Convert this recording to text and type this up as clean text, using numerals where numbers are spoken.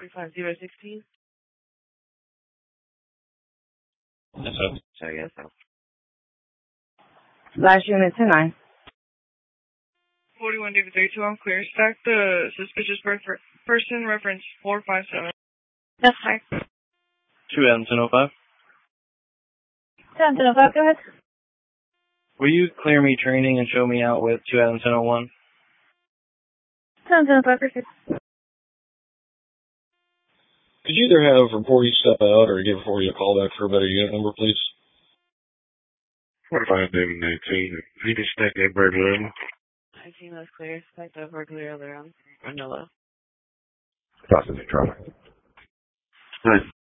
45016. Yes, sir. So, yes, so. Last unit to 9. 41 David 32 on clear. Stack the suspicious person reference 457. Yes, sir. 2 Adams 1005. 1005, go ahead. Will you clear me training and show me out with 2 Adams 1001? 1005, perfect. Could you either have before you step out or give before you a call back for a better unit number, please? 45 David 19. You can stack that burglar in. 19 was clear. Stack the burglary earlier on. Vanilla. Processing traffic. Nice.